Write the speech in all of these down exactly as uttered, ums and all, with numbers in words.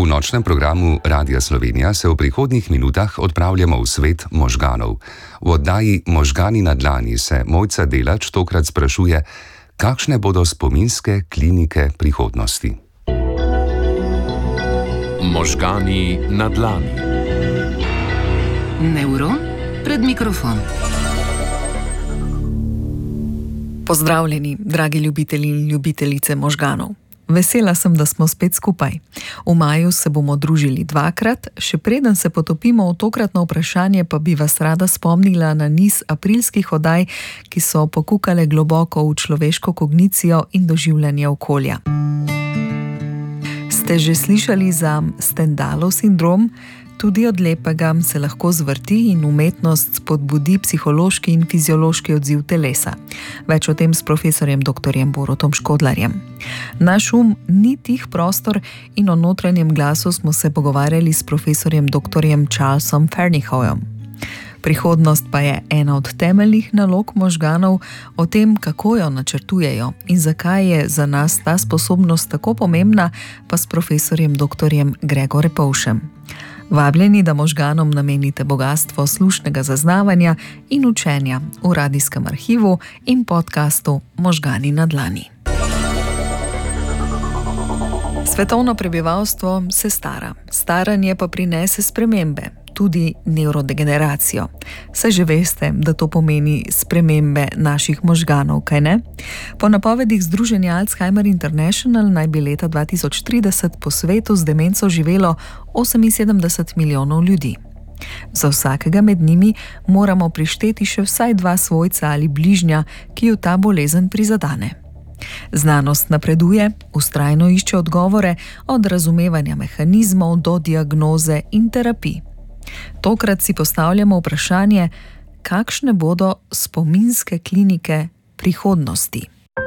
nočnem programu Radia Slovenija se v prihodnjih minutah odpravljamo v svet možganov. V oddaji Možgani na dlani se Mojca Delač tokrat sprašuje, kakšne bodo spominske klinike prihodnosti. Možgani na dlani. Nevron pred mikrofon. Pozdravljeni, dragi ljubitelji in ljubitelice možganov. Vesela sem, da smo spet skupaj. V maju se bomo družili dvakrat, še preden se potopimo v tokratno vprašanje, pa bi vas rada spomnila na niz aprilskih oddaj, ki so pokukale globoko v človeško kognicijo in doživljanje okolja. Ste že slišali za Stendhalov sindrom? Tudi od lepega se lahko zvrti in umetnost spodbudi psihološki in fiziološki odziv telesa. Več o tem s profesorjem doktorjem Borutom Škodlarjem. Naš um ni tih prostor in o notranjem glasu smo se pogovarjali s profesorjem doktorjem Charlesom Fernyhouom. Prihodnost pa je ena od temeljnih nalog možganov, o tem, kako jo načrtujejo in zakaj je za nas ta sposobnost tako pomembna, pa s profesorjem doktorjem Gregor Repovšem. Vabljeni, da možganom namenite bogatstvo slušnega zaznavanja in učenja v radijskem arhivu in podcastu Možgani na dlani. Svetovno prebivalstvo se stara. Staranje pa prinese spremembe, tudi nevrodegeneracijo. Saj že veste, da to pomeni spremembe naših možganov, kaj ne? Po napovedih Združenja Alzheimer International naj bi leta dva tisoč trideset po svetu z demenco živelo oseminsedemdeset milijonov ljudi. Za vsakega med njimi moramo prišteti še vsaj dva svojca ali bližnja, ki jo ta bolezen prizadane. Znanost napreduje, vztrajno išče odgovore od razumevanja mehanizmov do diagnoze in terapij. Tokrat si postavljamo vprašanje, kakšne bodo spominske klinike prihodnosti.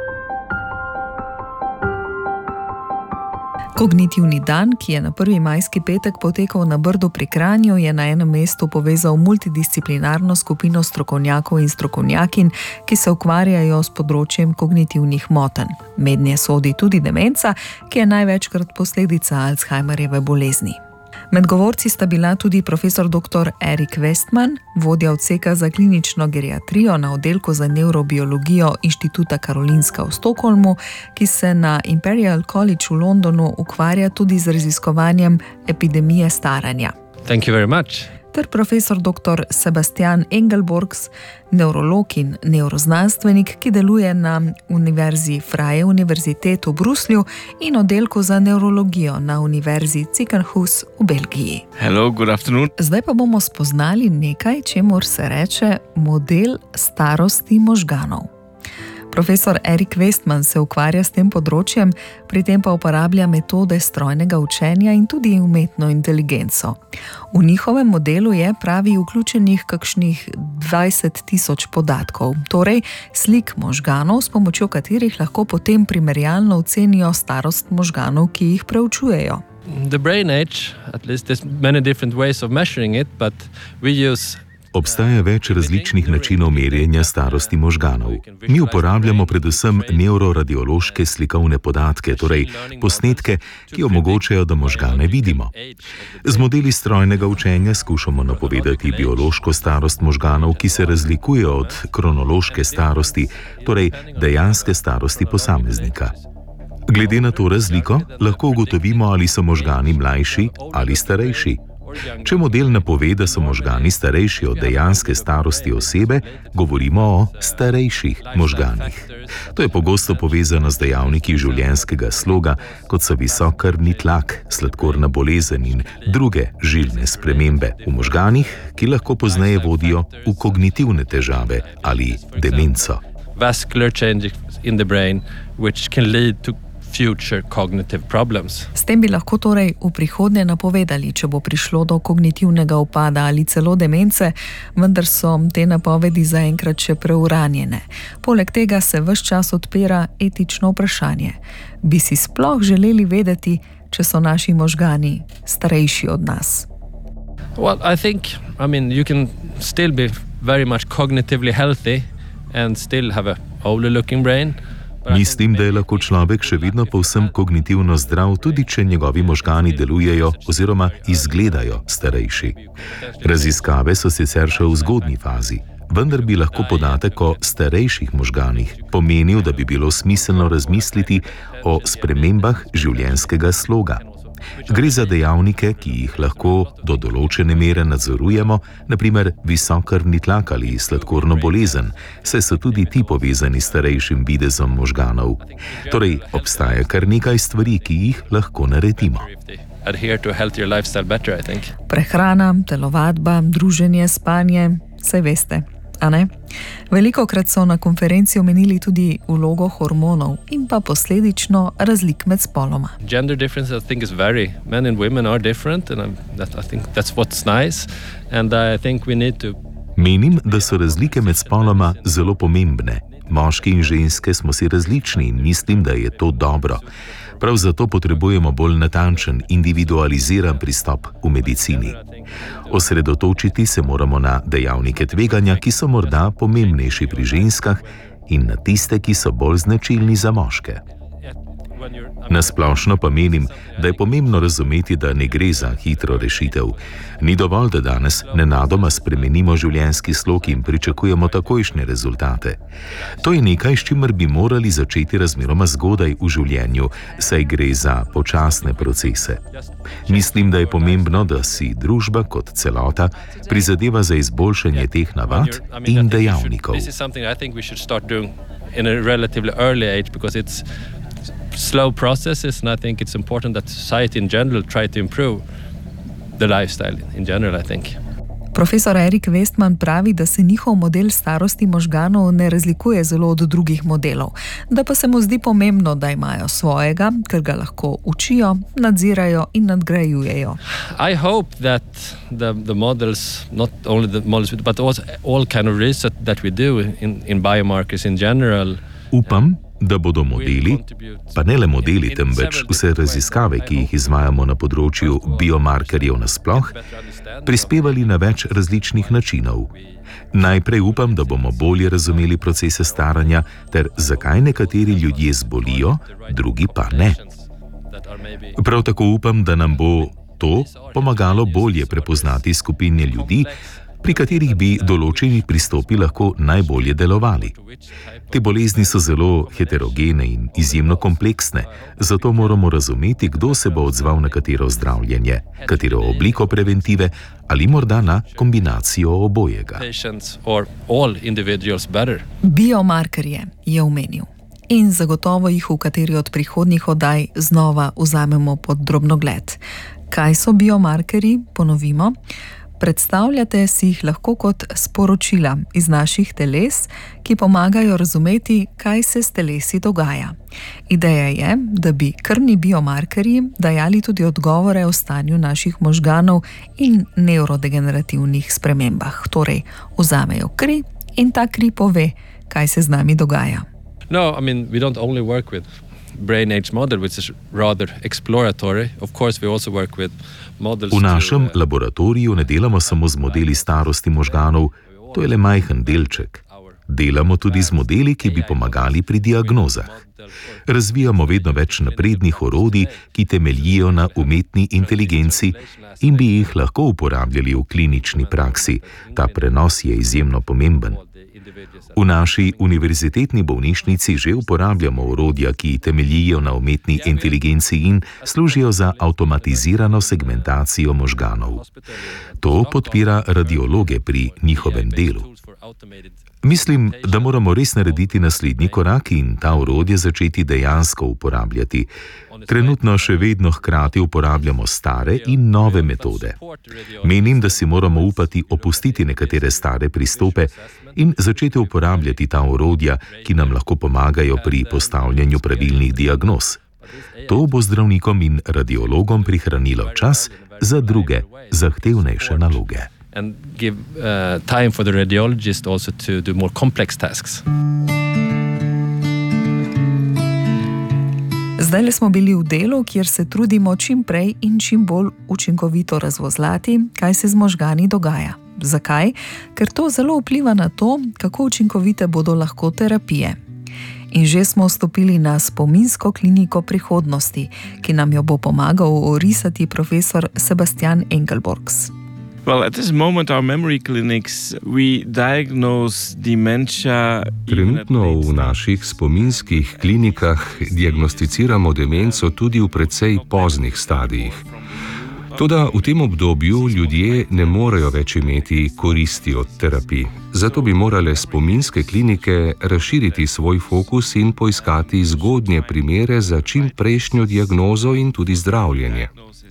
Kognitivni dan, ki je na prvi majski petek potekal na Brdu pri Kranju, je na enem mestu povezal multidisciplinarno skupino strokovnjakov in strokovnjakinj, ki se ukvarjajo s področjem kognitivnih motenj. Mednje sodi tudi demenca, ki je največkrat posledica Alzheimerjeve bolezni. Med govorci sta bila tudi profesor doktor Erik Westman, vodja odseka za klinično geriatrijo na oddelku za nevrobiologijo Inštituta Karolinska v Stockholmu, ki se na Imperial College v Londonu ukvarja tudi z raziskovanjem epidemije staranja. Thank you very much. Ter profesor doktor Sebastian Engelborgs, nevrolog in nevroznanstvenik, ki deluje na Univerzi Freie Universität v Bruslju in oddelku za nevrologijo na Univerzi Ziekenhuis v Belgiji. Hello, good afternoon. Zdaj pa bomo spoznali nekaj, čemur se reče model starosti možganov. Profesor Erik Westman se ukvarja s tem področjem, pri tem pa uporablja metode strojnega učenja in tudi umetno inteligenco. V njihovem modelu je, pravi, vključenih kakšnih dvajset tisoč podatkov, torej slik možganov, s pomočjo katerih lahko potem primerjalno ocenijo starost možganov, ki jih preučujejo. The brain age, at least there's many different ways of measuring it, but we use Obstaja več različnih načinov merjenja starosti možganov. Mi uporabljamo predvsem nevroradiološke slikovne podatke, torej posnetke, ki omogočajo, da možgane vidimo. Z modeli strojnega učenja skušamo napovedati biološko starost možganov, ki se razlikujejo od kronološke starosti, torej dejanske starosti posameznika. Glede na to razliko lahko ugotovimo, ali so možgani mlajši ali starejši. Če model napove, da so možgani starejši od dejanske starosti osebe, govorimo o starejših možganih. To je pogosto povezano z dejavniki življenjskega sloga, kot so visok krvni tlak, sladkorna bolezen in druge žilne spremembe v možganih, ki lahko pozneje vodijo v kognitivne težave ali demenco. vascular changes in the brain, which can lead to future cognitive problems. S tem bi lahko torej v prihodnje napovedali, če bo prišlo do kognitivnega upada ali celo demence, vendar so te napovedi zaenkrat še preuranjene. Poleg tega se ves čas odpira etično vprašanje. Bi si sploh želeli vedeti, če so naši možgani starejši od nas? Well, I think, I mean, you can still be very much cognitively healthy and still have a older looking brain. Mislim, da je lahko človek še vedno povsem kognitivno zdrav, tudi če njegovi možgani delujejo oziroma izgledajo starejši. Raziskave so sicer še v zgodnji fazi, vendar bi lahko podatek o starejših možganih pomenil, da bi bilo smiselno razmisliti o spremembah življenjskega sloga. Gre za dejavnike, ki jih lahko do določene mere nadzorujemo, na primer visok krvni tlak ali sladkorno bolezen, saj so tudi ti povezani s starejšim videzom možganov. Torej, obstaja kar nekaj stvari, ki jih lahko naredimo. Prehrana, telovadba, druženje, spanje, saj veste, a ne? Velikokrat so na konferenci omenili tudi vlogo hormonov in pa posledično razlik med spoloma. Gender difference, I think, is very. Men and women are different, and that, I think that's what's nice. And I think we need to. Menim, da so razlike med spoloma zelo pomembne. Moški in ženske smo si različni in mislim, da je to dobro. Prav zato potrebujemo bolj natančen, individualiziran pristop v medicini. Osredotočiti se moramo na dejavnike tveganja, ki so morda pomembnejši pri ženskah, in na tiste, ki so bolj značilni za moške. Nasplošno pa menim, da je pomembno razumeti, da ne gre za hitro rešitev. Ni dovolj, da danes nenadoma spremenimo življenjski slog in pričakujemo takojšnje rezultate. To je nekaj, s čimer bi morali začeti razmeroma zgodaj v življenju, saj gre za počasne procese. Mislim, da je pomembno, da si družba kot celota prizadeva za izboljšanje teh navad in dejavnikov. Slow processes, and I think it's important that society in general try to improve the lifestyle in general, I think. Profesor Erik Westman pravi, da se njihov model starosti možganov ne razlikuje zelo od drugih modelov, da pa se mu zdi pomembno, da imajo svojega, ker ga lahko učijo, nadzirajo in nadgrajujejo. I hope that the, the models, not only the models, but also all kind of research that we do in, in biomarkers in general. Upam, da bodo modeli, pa ne le modeli, temveč vse raziskave, ki jih izvajamo na področju biomarkerjev nasploh, prispevali na več različnih načinov. Najprej upam, da bomo bolje razumeli procese staranja ter zakaj nekateri ljudje zbolijo, drugi pa ne. Prav tako upam, da nam bo to pomagalo bolje prepoznati skupine ljudi, pri katerih bi določeni pristopi lahko najbolje delovali. Te bolezni so zelo heterogene in izjemno kompleksne, zato moramo razumeti, kdo se bo odzval na katero zdravljenje, katero obliko preventive ali morda na kombinacijo obojega. Biomarkerje je omenil. In zagotovo jih v kateri od prihodnjih oddaj znova vzamemo pod drobnogled. Kaj so biomarkerji? Ponovimo. Predstavljate si jih lahko kot sporočila iz naših teles, ki pomagajo razumeti, kaj se s telesi dogaja. Ideja je, da bi krvni biomarkerji dajali tudi odgovore o stanju naših možganov in nevrodegenerativnih spremembah. Torej, vzamejo kri in ta kri pove, kaj se z nami dogaja. No, I mean, we don't only work with brain age model, which is rather exploratory. Of course, we also work with models. V našem laboratoriju ne delamo samo z modeli starosti možganov, to je le majhen delček. Delamo tudi z modeli, ki bi pomagali pri diagnozah. Razvijamo vedno več naprednih orodij, ki temeljijo na umetni inteligenci in bi jih lahko uporabljali v klinični praksi. Ta prenos je izjemno pomemben. V naši univerzitetni bolnišnici že uporabljamo orodja, ki temeljijo na umetni inteligenci in služijo za avtomatizirano segmentacijo možganov. To podpira radiologe pri njihovem delu. Mislim, da moramo res narediti naslednji korak in ta orodje začeti dejansko uporabljati. Trenutno še vedno hkrati uporabljamo stare in nove metode. Menim, da si moramo upati opustiti nekatere stare pristope in začeti uporabljati ta orodja, ki nam lahko pomagajo pri postavljanju pravilnih diagnoz. To bo zdravnikom in radiologom prihranilo čas za druge, zahtevnejše naloge. And give uh, time for the radiologist also to do more complex tasks. Zdaj smo bili v delu, kjer se trudimo čim prej in čim bolj učinkovito razvozlati, kaj se z možgani dogaja. Zakaj? Ker to zelo vpliva na to, kako učinkovite bodo lahko terapije. In že smo vstopili na spominsko kliniko prihodnosti, ki nam jo bo pomagal orisati profesor Sebastian Engelborgs. Well, at this moment our memory clinics we diagnose dementia. Trenutno v naših spominskih klinikah diagnosticiramo demenco tudi v precej poznih stadijih. Toda v tem obdobju ljudje ne morejo več imeti koristi od terapij. Zato bi morale spominske klinike razširiti svoj fokus in poiskati zgodnje primere za čim prejšnjo diagnozo in tudi zdravljenje.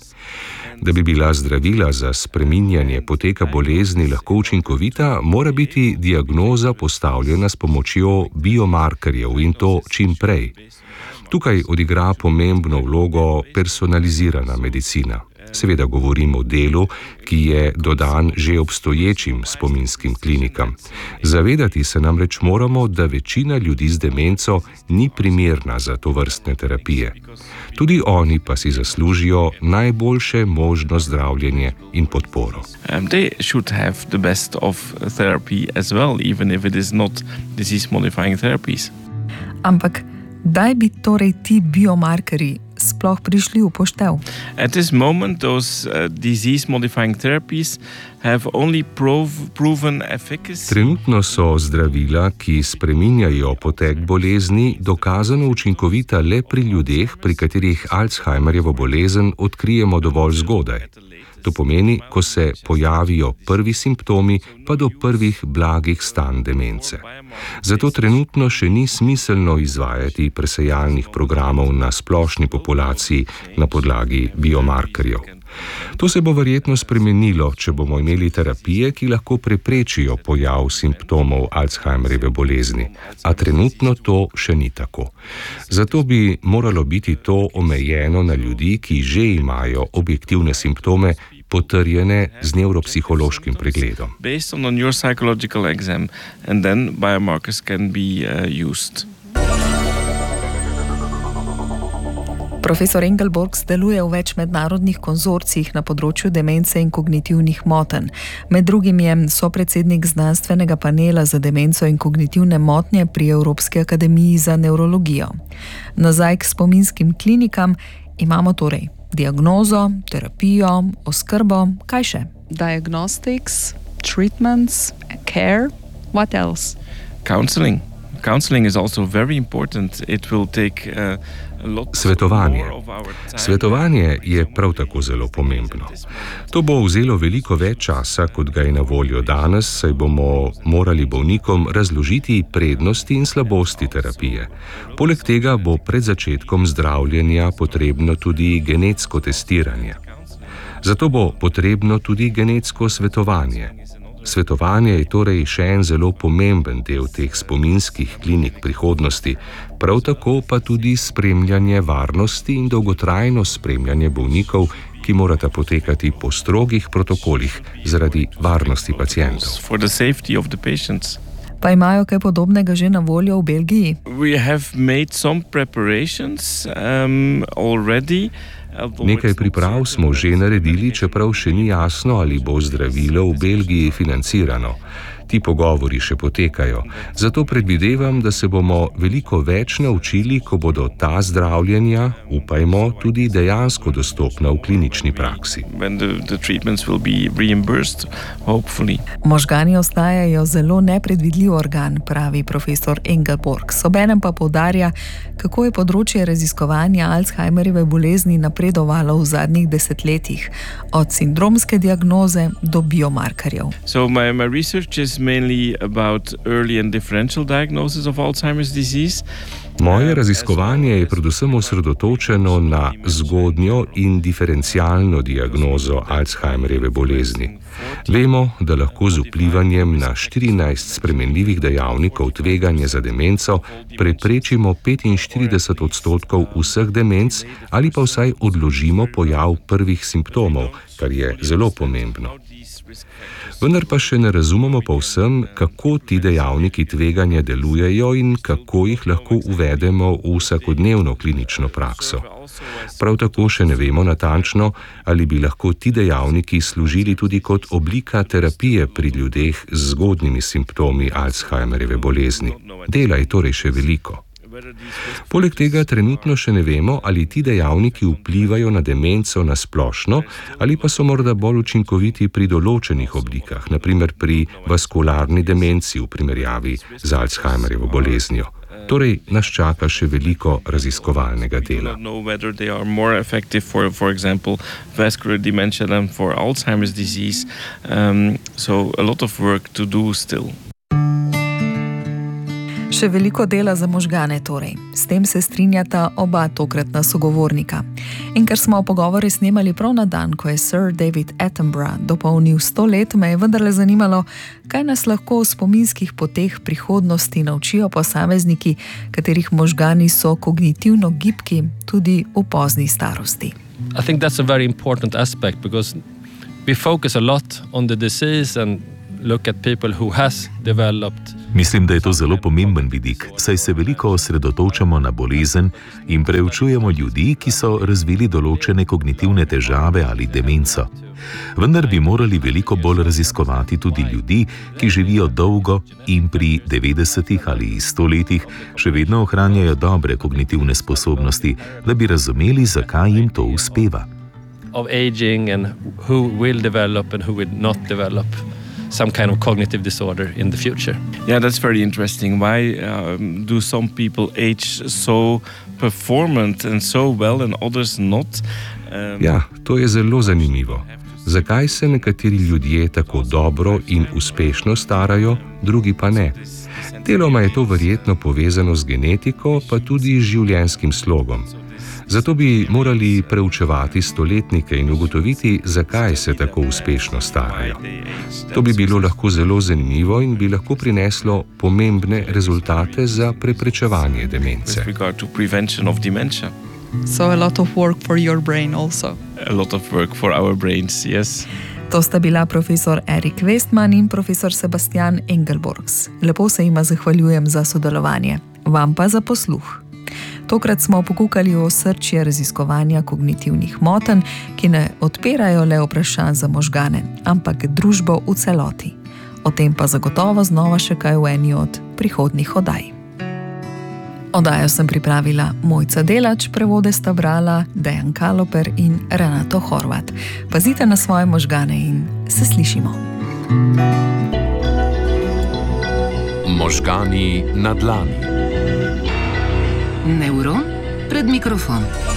Da bi bila zdravila za spreminjanje poteka bolezni lahko učinkovita, mora biti diagnoza postavljena s pomočjo biomarkerjev in to čim prej. Tukaj odigra pomembno vlogo personalizirana medicina. Seveda govorim o delu, ki je dodan že obstoječim spominskim klinikam. Zavedati se namreč moramo, da večina ljudi z demenco ni primerna za tovrstne terapije. Tudi oni pa si zaslužijo najboljše možno zdravljenje in podporo. Um, they should have the best of therapy as well, even if it is not disease-modifying therapies. Ampak kdaj bi torej ti biomarkerji sploh prišli v poštev? At this moment, those uh, disease-modifying therapies have only prov proven efficacy. Trenutno so zdravila, ki spreminjajo potek bolezni, dokazano učinkovita le pri ljudeh, pri katerih Alzheimerjevo bolezen odkrijemo dovolj zgodaj. To pomeni, ko se pojavijo prvi simptomi, pa do prvih blagih stanj demence. Zato trenutno še ni smiselno izvajati presejalnih programov na splošni populaciji na podlagi biomarkerjev. To se bo verjetno spremenilo, če bomo imeli terapije, ki lahko preprečijo pojav simptomov Alzheimerjeve bolezni, a trenutno to še ni tako. Zato bi moralo biti to omejeno na ljudi, ki že imajo objektivne simptome, potrjene z nevropsihološkim pregledom. Based on a neuropsychological exam, and then biomarkers can be uh, used. Profesor Engelborgs deluje v več mednarodnih konzorcijih na področju demence in kognitivnih motenj. Med drugim je sopredsednik znanstvenega panela za demenco in kognitivne motnje pri Evropski akademiji za nevrologijo. Nazaj k spominskim klinikam imamo torej diagnozo, terapijo, oskrbo, kaj še? Diagnostics, treatments, care, what else? Counseling. Counseling is also very important. It will take uh, a lot Svetovanje. more of our time. Svetovanje je prav tako zelo pomembno. To bo vzelo veliko več časa, kot ga je na voljo danes, saj bomo morali bolnikom razložiti prednosti in slabosti terapije. Poleg tega bo pred začetkom zdravljenja potrebno tudi genetsko testiranje. Zato bo potrebno tudi genetsko svetovanje. Svetovanje je torej še en zelo pomemben del teh spominskih klinik prihodnosti, prav tako pa tudi spremljanje varnosti in dolgotrajno spremljanje bolnikov, ki morata potekati po strogih protokolih zaradi varnosti pacientov. For the safety of the patients. Pa imajo kaj podobnega že na voljo v Belgiji? We have made some preparations um, already. Nekaj priprav smo že naredili, čeprav še ni jasno, ali bo zdravilo v Belgiji financirano. Ti pogovori še potekajo, zato predvidevam, da se bomo veliko več naučili, ko bodo ta zdravljenja, upajmo, tudi dejansko dostopna v klinični praksi. When the, the treatments will be reimbursed, hopefully. Možgani ostajajo zelo nepredvidljiv organ, pravi profesor Engelborgs. Obenem pa poudarja, kako je področje raziskovanja Alzheimerjeve bolezni napredovalo v zadnjih desetletjih, od sindromske diagnoze do biomarkerjev. So my, my research is mainly about early and differential diagnosis of Alzheimer's disease. Moje raziskovanje je predvsem osredotočeno na zgodnjo in diferencialno diagnozo Alzheimerjeve bolezni. Vemo, da lahko z vplivanjem na štirinajst spremenljivih dejavnikov tveganja za demenco preprečimo petinštirideset odstotkov vseh demenc ali pa vsaj odložimo pojav prvih simptomov, kar je zelo pomembno. Vendar pa še ne razumemo povsem, kako ti dejavniki tveganja delujejo in kako jih lahko uvedemo v vsakodnevno klinično prakso. Prav tako še ne vemo natančno, ali bi lahko ti dejavniki služili tudi kot oblika terapije pri ljudeh z zgodnjimi simptomi Alzheimerjeve bolezni. Dela je torej še veliko. Poleg tega trenutno še ne vemo, ali ti dejavniki vplivajo na demenco na splošno ali pa so morda bolj učinkoviti pri določenih oblikah, naprimer pri vaskularni demenci v primerjavi z Alzheimerjevo boleznijo. Torej, nas čaka še veliko raziskovalnega dela. Še veliko dela za možgane torej. S tem se strinjata oba tokratna sogovornika. In ker smo pogovore snemali prav na dan, ko je Sir David Attenborough dopolnil sto let, me je vendarle zanimalo, kaj nas lahko v spominskih poteh prihodnosti naučijo posamezniki, katerih možgani so kognitivno gibki tudi v pozni starosti. I think that's a very important aspect because we focus a lot on the disease and look at people who has developed. Mislim, da je to zelo pomemben vidik, saj se veliko osredotočamo na bolezen in preučujemo ljudi, ki so razvili določene kognitivne težave ali demenco. Vendar bi morali veliko bolj raziskovati tudi ljudi, ki živijo dolgo in pri devetdesetih ali sto letih še vedno ohranjajo dobre kognitivne sposobnosti, da bi razumeli, zakaj jim to uspeva. Of aging and who will develop and who will not develop some kind of cognitive disorder in the future. Yeah, that's very interesting. Why um, do some people age so performant and so well and others not? Um, ja, to je zelo zanimivo. Zakaj se nekateri ljudje tako dobro in uspešno starajo, drugi pa ne? Deloma je to verjetno povezano z genetiko, pa tudi z življenjskim slogom. Zato bi morali preučevati stoletnike in ugotoviti, zakaj se tako uspešno starajo. To bi bilo lahko zelo zanimivo in bi lahko prineslo pomembne rezultate za preprečevanje demence. So a lot of work for your brain also. A lot of work for our brains, yes. To sta bila profesor Erik Westman in profesor Sebastian Engelborgs. Lepo se jima zahvaljujem za sodelovanje, vam pa za posluh. Tokrat smo pokukali o osrčje raziskovanja kognitivnih motenj, ki ne odpirajo le vprašanj za možgane, ampak družbo v celoti. O tem pa zagotovo znova še kaj v eni od prihodnjih oddaj. Oddajo sem pripravila Mojca Delač, prevode sta brala Dejan Kaloper in Renato Horvat. Pazite na svoje možgane in se slišimo. Možgani na dlani. Nevron pred mikrofon.